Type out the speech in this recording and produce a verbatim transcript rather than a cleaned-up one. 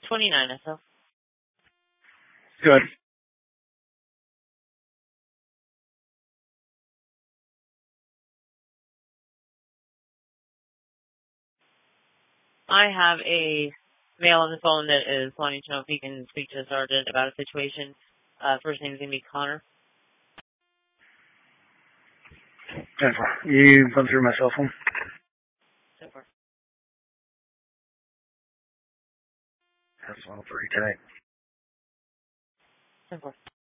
twenty-nine, S L. Good. I have a male on the phone that is wanting to know if he can speak to the sergeant about a situation. Uh, first name is going to be Connor. ten four. You come through my cell phone? ten four. That's all pretty tight. ten four.